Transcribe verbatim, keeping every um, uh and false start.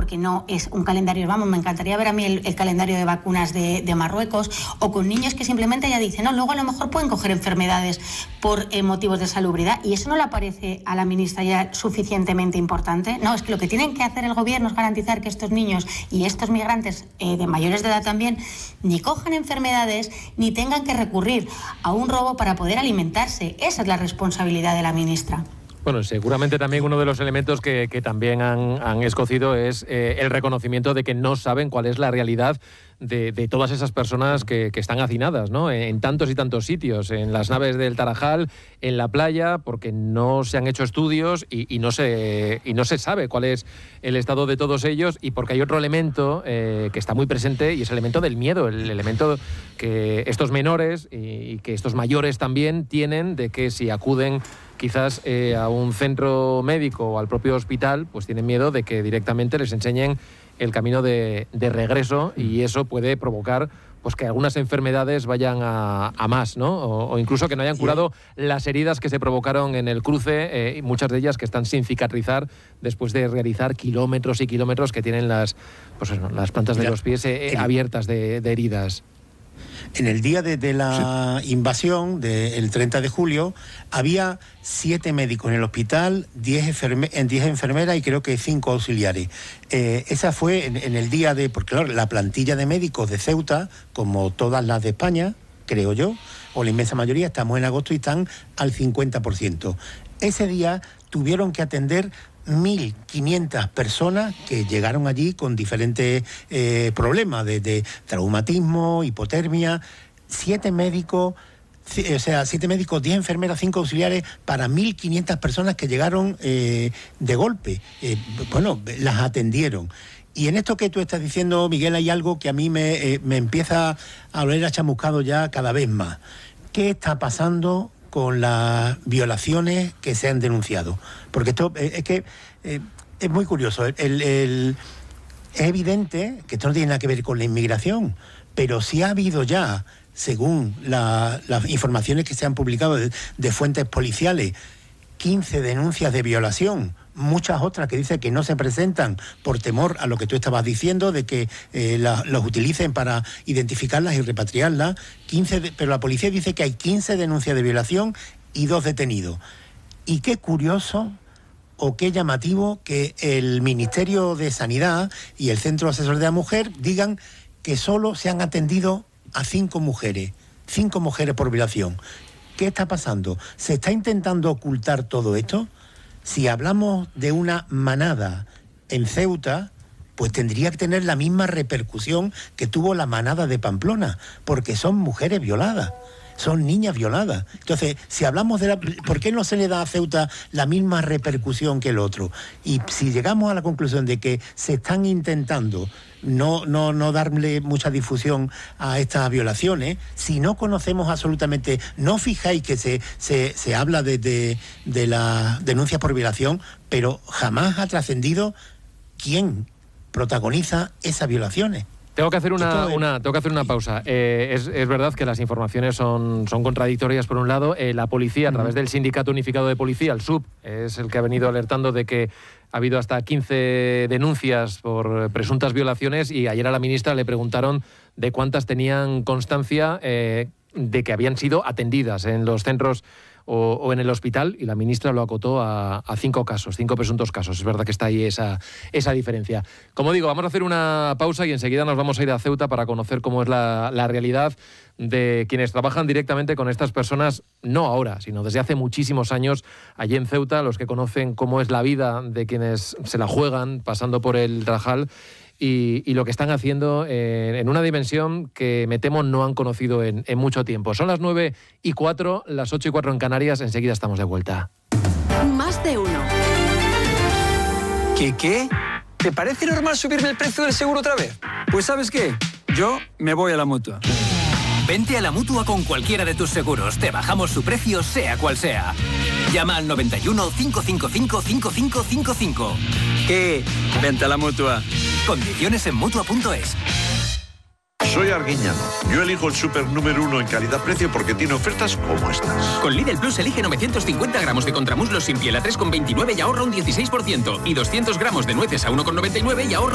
porque no es un calendario, vamos, me encantaría ver a mí el, el calendario de vacunas de, de Marruecos, o con niños que simplemente ya dicen, no, luego a lo mejor pueden coger enfermedades por eh, motivos de salubridad, y eso no le parece a la ministra ya suficientemente importante. No, es que lo que tienen que hacer el gobierno es garantizar que estos niños y estos migrantes eh, de mayores de edad también ni cojan enfermedades ni tengan que recurrir a un robo para poder alimentarse. Esa es la responsabilidad de la ministra. Bueno, seguramente también uno de los elementos que, que también han, han escocido es eh, el reconocimiento de que no saben cuál es la realidad de, de todas esas personas que, que están hacinadas, ¿no? En, en tantos y tantos sitios, en las naves del Tarajal, en la playa, porque no se han hecho estudios y, y, no, se, y no se sabe cuál es el estado de todos ellos, y porque hay otro elemento eh, que está muy presente, y es el elemento del miedo, el elemento que estos menores y, y que estos mayores también tienen de que si acuden quizás eh, a un centro médico o al propio hospital, pues tienen miedo de que directamente les enseñen el camino de, de regreso, y eso puede provocar pues que algunas enfermedades vayan a, a más, ¿no? O, o incluso que no hayan curado las heridas que se provocaron en el cruce, eh, y muchas de ellas que están sin cicatrizar después de realizar kilómetros y kilómetros que tienen las, pues eso, las plantas de los pies eh, eh, abiertas de, de heridas. En el día de, de la sí. invasión, del treinta de julio, había siete médicos en el hospital, diez, enferme, diez enfermeras y creo que cinco auxiliares. Eh, esa fue en, en el día de... Porque claro, la plantilla de médicos de Ceuta, como todas las de España, creo yo, o la inmensa mayoría, estamos en agosto y están al cincuenta por ciento. Ese día tuvieron que atender mil quinientas personas que llegaron allí con diferentes eh, problemas, desde traumatismo, hipotermia, siete médicos, o sea, siete médicos, diez enfermeras, cinco auxiliares para mil quinientas personas que llegaron eh, de golpe. Eh, bueno, las atendieron. Y en esto que tú estás diciendo, Miguel, hay algo que a mí me, eh, me empieza a oler a chamuscado ya cada vez más. ¿Qué está pasando con las violaciones que se han denunciado? Porque esto eh, es que eh, es muy curioso. El, el, es evidente que esto no tiene nada que ver con la inmigración, pero sí ha habido ya, según la, las informaciones que se han publicado de, de fuentes policiales, quince denuncias de violación, muchas otras que dicen que no se presentan por temor a lo que tú estabas diciendo, de que eh, la, los utilicen para identificarlas y repatriarlas, quince de, pero la policía dice que hay quince denuncias de violación y dos detenidos. Y qué curioso o qué llamativo que el Ministerio de Sanidad y el Centro Asesor de la Mujer digan que solo se han atendido a cinco mujeres, cinco mujeres por violación. ¿Qué está pasando? ¿Se está intentando ocultar todo esto? Si hablamos de una manada en Ceuta, pues tendría que tener la misma repercusión que tuvo la manada de Pamplona, porque son mujeres violadas, son niñas violadas. Entonces, si hablamos de la... ¿por qué no se le da a Ceuta la misma repercusión que el otro? Y si llegamos a la conclusión de que se están intentando no, no, no darle mucha difusión a estas violaciones, si no conocemos absolutamente, no fijáis que se, se, se habla de, de, de las denuncias por violación, pero jamás ha trascendido quién protagoniza esas violaciones. Tengo que hacer una, una, tengo que hacer una pausa. Eh, es, es verdad que las informaciones son, son contradictorias. Por un lado, eh, la policía, a través del Sindicato Unificado de Policía, el S U P, es el que ha venido alertando de que ha habido hasta quince denuncias por presuntas violaciones, y ayer a la ministra le preguntaron de cuántas tenían constancia eh, de que habían sido atendidas en los centros o, o en el hospital, y la ministra lo acotó a, a cinco casos, cinco presuntos casos. Es verdad que está ahí esa, esa diferencia. Como digo, vamos a hacer una pausa y enseguida nos vamos a ir a Ceuta para conocer cómo es la, la realidad de quienes trabajan directamente con estas personas, no ahora, sino desde hace muchísimos años allí en Ceuta, los que conocen cómo es la vida de quienes se la juegan pasando por el Tarajal, y, y lo que están haciendo eh, en una dimensión que me temo no han conocido en, en mucho tiempo. Son las nueve y cuatro, las ocho y cuatro en Canarias. Enseguida estamos de vuelta. Más de uno. ¿Qué qué? ¿Te parece normal subirme el precio del seguro otra vez? Pues ¿sabes qué? Yo me voy a la Mutua. Vente a la Mutua con cualquiera de tus seguros. Te bajamos su precio, sea cual sea. Llama al noventa y uno, cinco cinco cinco, cinco cinco cinco cinco. ¿Qué? Vente a la Mutua. Condiciones en Mutua punto es. Soy Arguiñano. Yo elijo el súper número uno en calidad-precio porque tiene ofertas como estas. Con Lidl Plus elige novecientos cincuenta gramos de contramuslos sin piel a tres con veintinueve y ahorra un dieciséis por ciento. Y doscientos gramos de nueces a uno con noventa y nueve y ahorra